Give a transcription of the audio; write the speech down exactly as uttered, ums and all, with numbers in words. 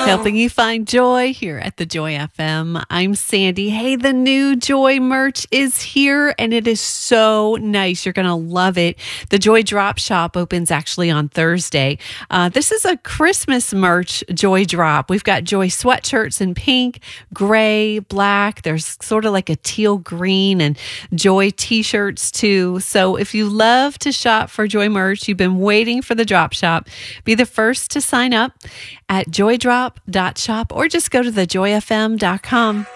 Helping you find joy here at the Joy F M. I'm Sandy. Hey, the new Joy merch is here and it is so nice. You're going to love it. The Joy Drop Shop opens actually on Thursday. Uh, this is a Christmas merch Joy Drop. We've got Joy sweatshirts in pink, gray, black. There's sort of like a teal green and Joy t-shirts too. So if you love to shop for Joy merch, you've been waiting for the drop shop, be the first to sign up at joy drop dot shop or just go to the joy f m dot com.